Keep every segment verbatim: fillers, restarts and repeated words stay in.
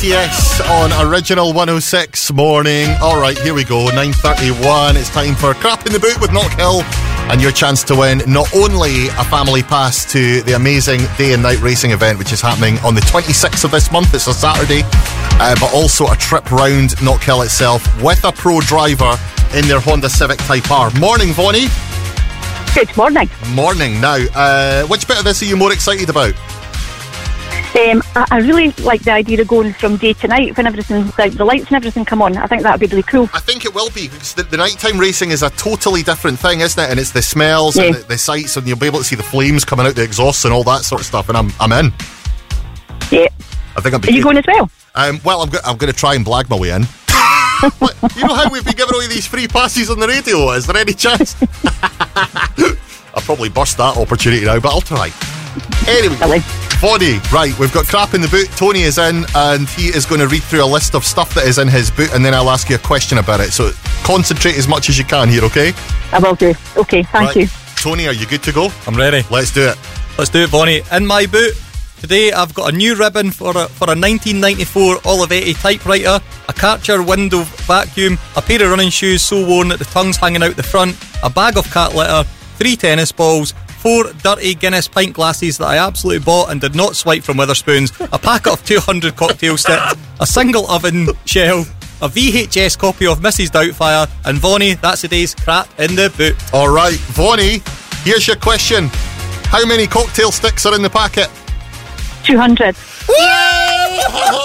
T S on Original one oh six morning. Alright, here we go, nine thirty-one. It's time for Crap in the Boot with Knockhill, and your chance to win not only a family pass to the amazing day and night racing event, which is happening on the twenty-sixth of this month, it's a Saturday, uh, but also a trip round Knockhill itself with a pro driver in their Honda Civic Type R. Morning, Vonnie. Good morning. Morning. Now, uh, which bit of this are you more excited about? Um, I, I really like the idea of going from day to night when everything's out, the lights and everything come on. I think that would be really cool. I think it will be, because the, the nighttime racing is a totally different thing, isn't it? And it's the smells yeah. and the, the sights, and you'll be able to see the flames coming out the exhausts and all that sort of stuff. And I'm I'm in. Yeah. I think I'll be. Are you going as well? Um, well, I'm go- I'm going to try and blag my way in. You know how we've been giving away these free passes on the radio? Is there any chance? I'll probably bust that opportunity now, but I'll try. Anyway, Silly. Vonnie, right, we've got Crap in the Boot. Tony is in, and he is going to read through a list of stuff that is in his boot, and then I'll ask you a question about it. So concentrate as much as you can here, okay? I will do. Okay, thank right. you. Tony, are you good to go? I'm ready. Let's do it. Let's do it, Vonnie. In my boot today, I've got a new ribbon for a, for a nineteen ninety-four Olive eighty typewriter, a Karcher window vacuum, a pair of running shoes so worn that the tongue's hanging out the front, a bag of cat litter, three tennis balls, four dirty Guinness pint glasses that I absolutely bought and did not swipe from Witherspoons, a packet of two hundred cocktail sticks, a single oven shell, a V H S copy of Missus Doubtfire, and Vonnie, that's today's Crap in the Boot. Alright, Vonnie, here's your question. How many cocktail sticks are in the packet? two hundred. Yeah!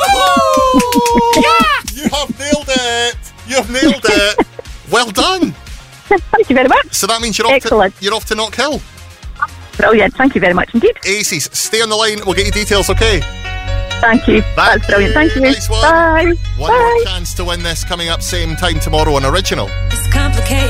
You have nailed it! You have nailed it! Well done! Thank you very much. So that means you're off Excellent. to, you're off to Knockhill. Brilliant. Thank you very much indeed. Aces, stay on the line. We'll get your details, okay? Thank you. That's brilliant. Thank you. Nice one. Bye. One Bye. more chance to win this coming up same time tomorrow on Original. It's complicated.